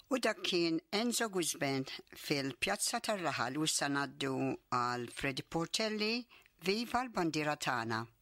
U dak kien Enzo Guzman fil-Pjazza tar-Raħal u issa ngħaddu għal Freddy Portelli, Viva l-Bandiera tagħna.